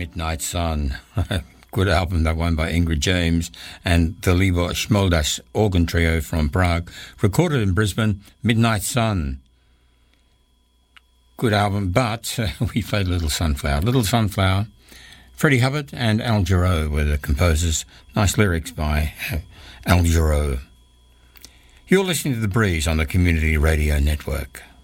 Midnight Sun. Good album, that one by Ingrid James and the Libor Schmoldas organ trio from Prague. Recorded in Brisbane, Midnight Sun. Good album, but we played Little Sunflower. Little Sunflower, Freddie Hubbard and Al Jarreau were the composers. Nice lyrics by Al Jarreau. You're listening to The Breeze on the Community Radio Network.